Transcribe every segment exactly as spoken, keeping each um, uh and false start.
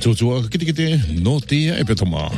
Tutua kiti kiti no tia e petoma.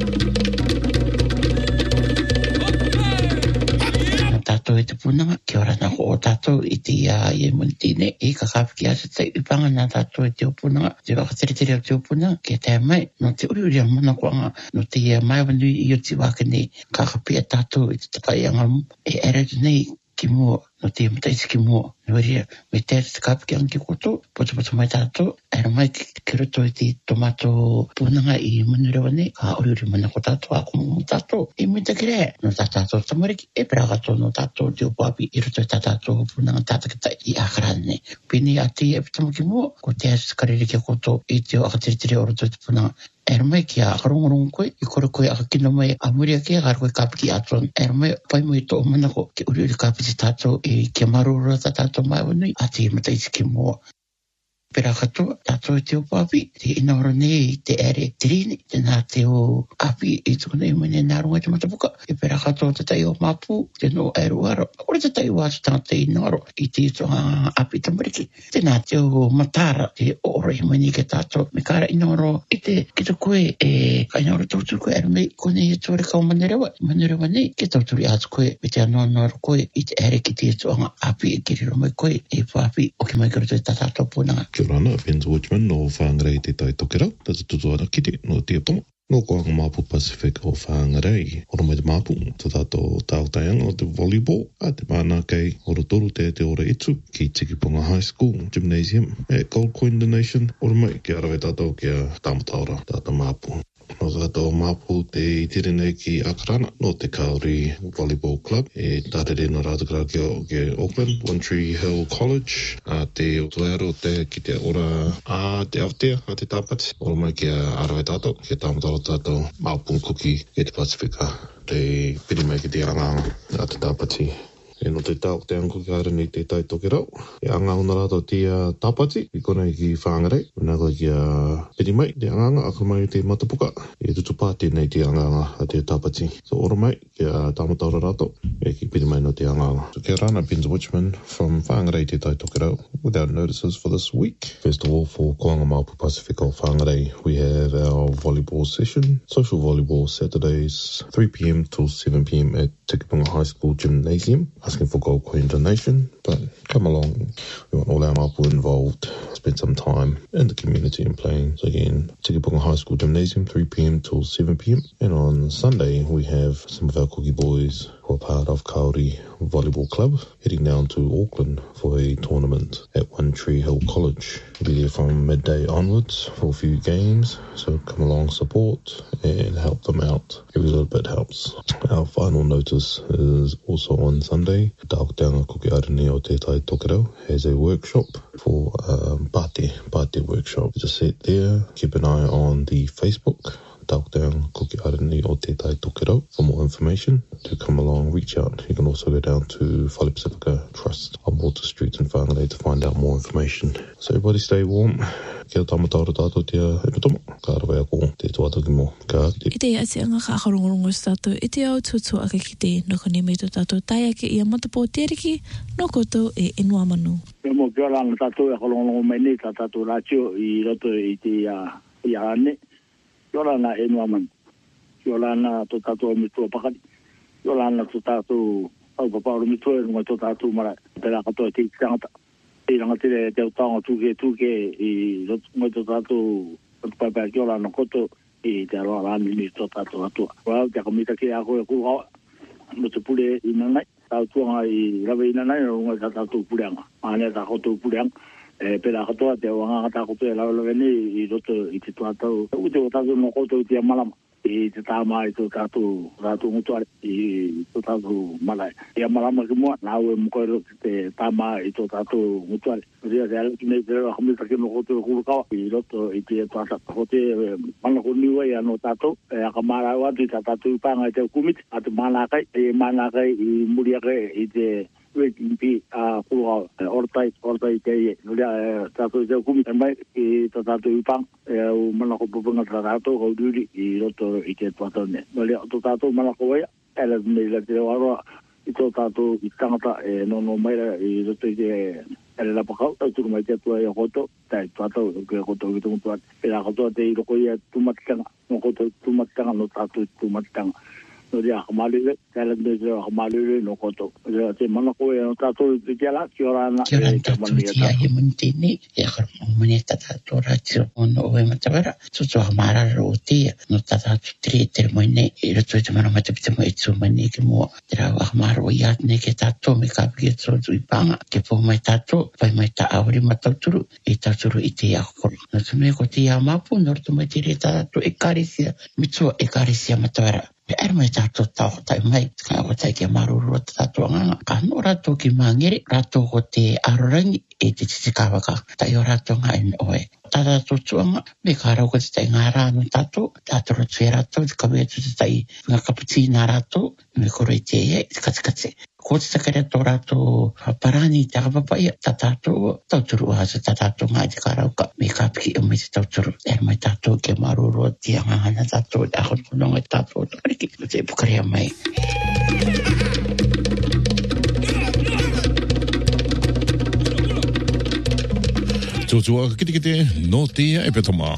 Tato e te punanga, kia ora na ko o tato i te ia i e muntine i ka kawhiki asa te upanga na tato e te opunanga, te wakateretere o te opunanga, kia te mai, no te uri uri a mana kuanga, no te ia mai wanu i o te wakane, ka kapia tato i te takai angamu, e ere nei ki mua, no te mataisi ki mua, no ria, me te te kawhiki anki koto, poto poto mai tato, ere mai ki roto i te tomato punanga i munurewa nei, ka uri uri mana ko tato, a kumu tato, i muita kire, no tato tamariki, e pragato no tato te opapi, i roto i tato punanga tatakita i akarane. Pini ati e pitama ki mua, ko te asu karere ki koto, i te o akateretere o roto i te punanga, ere mai ki a karongorong koe, i kore koe a kino mai a muria ki a kare koe kapiki atuan, ere mai pai mo i tō manako, ki uri uri kapiti tato, i kia marura ta tato mai wanui, a te mataisi ki mua. Pera katoa, tato e te opapi, te inaora nei i te ere tirini, te nā te o api i tukuna i mene nā runga i te matapuka, e pera katoa te tai o mapu, te no eruaro, ore te tai o atu tangata i noro, i te itoa api tamariki, te nā te o matara, te ora i mene ke tato, me kara inoro, i te kita koe, e ka inoro tauturu koe, ere mei, kone i tore kau manerewa, manerewa nei, ke tauturu i atu koe, me te anoa noro koe, i te ere ki te itoa api, e kiriro mai koe, e papi, o ki mai karo te tatato punanga. Rana, Benz Watchman, no whangarei te tai tokera, tata tutuara kiti, no tia tomo. No koanga Mapu Pacific o whangarei, ora mai te Mapu, te tato tāutaianga o te volleyball, a te mana kei ora toru te te ora itu, ki Tikipunga High School Gymnasium, e Gold Coin Donation, ora mai ki arawe tato ki a tamataora, tata Mapu. No tato Mapu te itirine ki Akarana, no te Kauri Volleyball Club, e tātere na rātakara ki, ki Auckland, One Tree Hill College, a te tuero te ki te ora a te Aotea, a te tāpati, ora mai ki a arawe tato, ki a tāmataro tato Mapu Kuki e te Pasifika, te piri mai ki te anganga a te tāpati. E no te tau te anko ki arani te tai toke rau. E anga una rato te uh, tāpati, i kona i ki whangarei. Nā koe ki a uh, piri mai, te anganga, aka mai te matapuka. E tutu pāti nei te anganga a te tāpati. So ora mai, ki a uh, tāmataura rato, e ki piri mai no te anganga. So kia rana, Benz Watchman from whangarei te tai toke rau, without notices for this week. First of all, for Koanga Mapu Pacific o whangarei, we have our volleyball session. Social volleyball Saturdays, three p.m. till seven p.m. at Tikipunga High School Gymnasium. Asking for Gold Coin donation, but come along. We want all our Mapu involved, spend some time in the community and playing. So again, Tikipunga High School Gymnasium, three p.m. till seven p.m. And on Sunday, we have some of our cookie boys who are part of Kauri Volleyball Club heading down to Auckland for a tournament at One Tree Hill College. We'll be there from midday onwards for a few games, so come along, support and help them out. Every little bit helps. Our final notice is also on Sunday. Tāukianga Kuki Arani o Te Tai Tokerau has a workshop for um, Pāti, Pāti workshop. Just sit there, keep an eye on the Facebook. Tāukianga Kuki Arani o Te Tai Tokerau for more information. To come along, reach out. You can also go down to Whale Pacifica Trust on Water Street in Whangarei to find out more information. So everybody stay warm. Kia tamataura tātou tia e patomo. Ka arawe ako te tuatoki mo. Ka akite. I te ati anga ka akarongorongo sa tātou. I te au tutu aka ki te noko ne me tō tātou tai ake i a matapo teriki. No koto e inua manu. E mo kia ranga tātou e akarongorongo mai nei tā tātou rātio i roto i te i a ane. Kia ranga e inua manu. Kia ranga tō tātou me tua pakari. Kia ranga tō tātou au papauro me tua e runga tō tātou mara. Pera katoa te i tangata. I ranga tere te utanga tūke tūke i rotunga tō tātou paipai ki ora no koto i te aroa rāni ni tō tātou atua. Wau te akamita ki a koe kūrua no te pule i nanai. Tau tuanga i rawe i nanai no runga tā tātou puleanga. Ane tā koto puleanga. E pera katoa te wanga tā koto e lawe lawe ni i roto i te tātou. Ute o tātou no koto i te amalama. I te tāma i tō tātou tātou ngutuare i tō tātou malai. I a marama ki mua, nā ue mkoero te tāma i tō tātou ngutuare. Ria te alaki nei te rewa hamita ki no koto e kurukawa i roto i te tātou. Kote mana ko niwa i anō tātou, e aka mara watu i tā tātou i pānga i te kumiti, a te mānakai, e mānakai i muriake i te Wekimpi a kurukawa, ortai, ortai te ie. Ria tātou i te kumiti, e mai i tā tātou i pānga, e au mana ko pupunga tā tātou, kau duri i roto i te tātou ne. Ria tō tātou mana ko waia, e la nei la te waroa i tō tātou i tangata e nono maira i roto i te ele la pakau tau tu mai te tua e koto tai tua tau ke koto ki tu tua e la koto te i loko ia tu matanga no koto tu matanga no tatu tu matanga no dia kamalu kala de jo kamalu no koto te mana ko e no tatu te kala ki ora na ki ora tatu ia e muntini e kar moni tata tora tio no e matavara tu tu amara ro te no tata tri te mone e ro tu te mana mate te mo tu mani ke mo tra amaro ia ne ke tatu me ka ki tro tu ipanga ke po mai tatu pai mai ta auri matuturu e taturu i te ako no tu me ko te amapu no tu mai te tatu e karisia mitso e karisia matavara e er mai tatu tau tai mai ka o tai ke maru ro tatu nga ka no rato ki mangere rato ko te arorangi e te te kawaka tai o rato nga en oe tata tu tuanga me ka rau ko te ngara no tatu tatu ro te rato ka me tu tai nga kaputina rato me ko re te e katskatse ko te kare to rato parani te papai tatu tatu ha se tatu nga te ka rau ka me ka pi o me tatu er mai tatu ke maru ro te nga na tatu da ko no tatu ki te pukarea mai. Tutua kiti kiti no tia e petoma.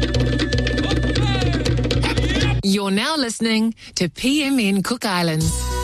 You're now listening to P M N Cook Islands.